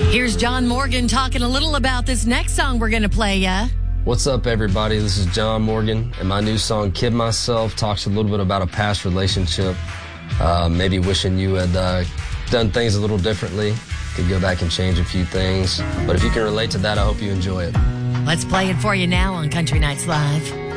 Here's John Morgan talking a little about this next song we're going to play ya. What's up, everybody? This is John Morgan, and my new song, Kid Myself, talks a little bit about a past relationship. Maybe wishing you had done things a little differently. Could go back and change a few things. But if you can relate to that, I hope you enjoy it. Let's play it for you now on Country Nights Live.